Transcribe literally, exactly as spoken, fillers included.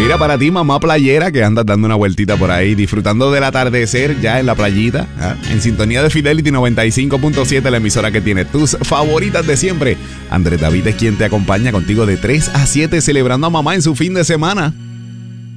Mira, para ti, mamá playera, que andas dando una vueltita por ahí, disfrutando del atardecer ya en la playita, ¿eh? En sintonía de Fidelity noventa y cinco punto siete, la emisora que tiene tus favoritas de siempre. Andrés David es quien te acompaña contigo de tres a siete, celebrando a mamá en su fin de semana.